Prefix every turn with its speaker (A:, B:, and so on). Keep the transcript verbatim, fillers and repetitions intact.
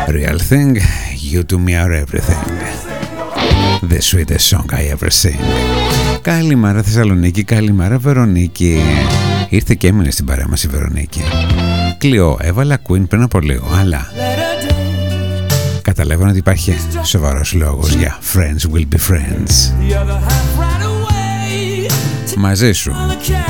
A: Real thing, you to me are everything. The sweetest song I ever sing. Καλημέρα Θεσσαλονίκη, καλημέρα Βερονίκη. Ήρθε και έμεινε στην παρέα μας η Βερονίκη. Κλειό, έβαλα Queen πριν από λίγο, αλλά καταλαβαίνω ότι υπάρχει σοβαρός λόγος για Friends will be friends. Μαζί σου